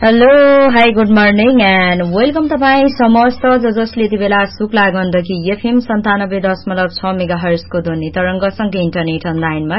Hello hi good morning and welcome तपाईँ समस्त जसले यति बेला शुक्ला गण्डकी एफएम 97.6 मेगाहर्जको ध्वनि तरंगसँगै इन्टरनेट अनलाइनमा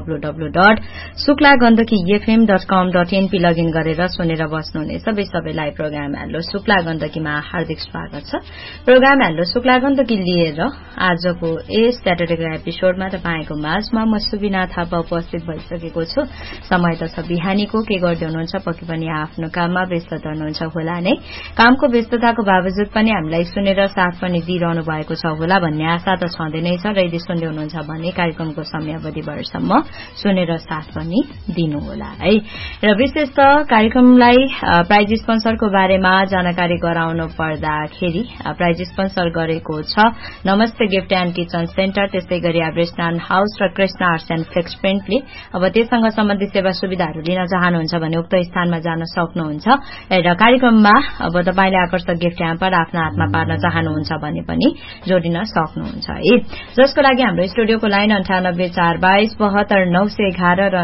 www.शुक्लागण्डकीfm.com.np लगइन गरेर सुनेर बस्नुहुनेछ। सबैलाई प्रोग्राम हेलो शुक्ला गण्डकीमा हार्दिक स्वागत छ। प्रोग्राम हेलो शुक्ला गण्डकी लिएर आजको यस स्याटरडेको एपिसोडमा तपाईको माझमा म सुबिना थापा उपस्थित भइसकेको छु। समय त छ बिहानीको, के गर्दै हुनुहुन्छ? पक्कै पनि आफ्नो काममा व्यस्त हुनुहुन्छ होला नै। कामको व्यस्तताको बावजुद पनि हामीलाई सुनेर साथ पनि दिइरहनु भएको छ होला भन्ने आशा त छँदै नै छ। र यदि सुन्दै हुनुहुन्छ भने कार्यक्रमको समयावधि भरसम्म सुनेर साथ पनि दिनु होला है। र विशेष त कार्यक्रमलाई प्राइज स्पोन्सरको बारेमा जानकारी गराउनु पर्दाखेरि प्राइज स्पोन्सर गरेको छ नमस्ते गिफ्ट एन्ड किचन सेन्टर, त्यसै गरी एभरेस्टान हाउस र कृष्ण आर्ट्स एन्ड फ्लेक्स प्रिन्टले। अब त्यससँग सम्बन्धित सेवा सुविधाहरू लिन चाहनुहुन्छ भने उक्त स्थानमा जान सक्नुहुन्छ। र कार्यक्रममा अब तपाईले आकर्षक गिफ्ट ह्याम्पर आफ्नो हातमा पार्न चाहनुहुन्छ भने पनि जोडिन सक्नुहुन्छ है। जसको लागि हाम्रो स्टुडियोको लाइन 9842 72 911 र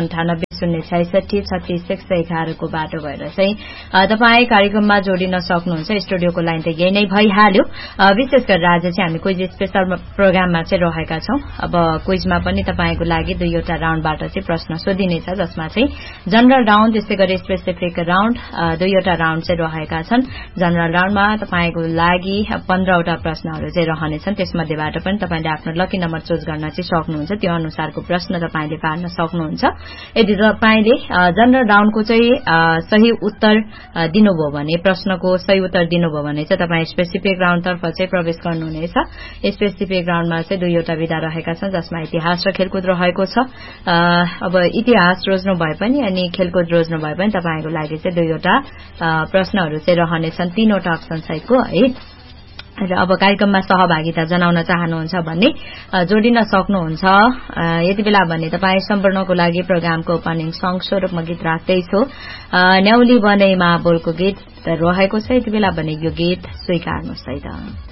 98 066 3611 को बाटो भएर चाहिँ तपाई कार्यक्रममा जोडिन सक्नुहुन्छ। स्टुडियोको लाइन त यही नै भइहाल्यो। विशेष गरेर आज चाहिँ हामी क्विज स्पेशल प्रोग्राममा चाहिँ रहेका छौं। अब क्विजमा पनि तपाईको लागि दुईवटा राउन्डबाट चाहिँ प्रश्न सोधिनेछ, जसमा चाहिँ जनरल राउन्ड त्यसै गरी स्पेसिफिक राउन्ड दुईवटा राउन्ड चाहिँ रहेका छन्। जनरल राउन्डमा तपाईको लागि 15 वटा प्रश्नहरू चाहिँ रहनेछन्। त्यसमध्येबाट पनि तपाईले आफ्नो लकी नम्बर चुज गर्न चाहिँ सक्नुहुन्छ। त्यो अनुसारको प्रश्न तपाईले पार्न सक्नुहुन्छ। यदि तपाईले जनरल राउन्डको चाहिँ सही उत्तर दिनुभयो भने, प्रश्नको सही उत्तर दिनुभयो भने चाहिँ तपाई स्पेसिफिक राउन्डतर्फ चाहिँ प्रवेश गर्नुहुनेछ। स्पेसिफिक राउन्डमा चाहिँ दुईवटा विधा रहेका छन्, जसमा इतिहास र खेलकुद रहेको छ। अब इतिहास रोज्नु भए पनि अनि खेलकुद रोज्नु भए पनि तपाईको लागि चाहिँ दुईवटा प्रश्नहरू चाहिँ रहनेछन्, तीनवटा अप्सन सहितको है। र अब कार्यक्रममा सहभागिता जनाउन चाहनुहुन्छ भने जोडिन सक्नुहुन्छ। यति बेला भने तपाईँ सम्पूर्णको लागि प्रोग्रामको ओपनिङ सङ्ग स्वरूपमा गीत राख्दैछु। न्याउली बनैमा बोलको गीत रहेको छ। यति बेला भने यो गीत स्वीकार्नुहोस् है त।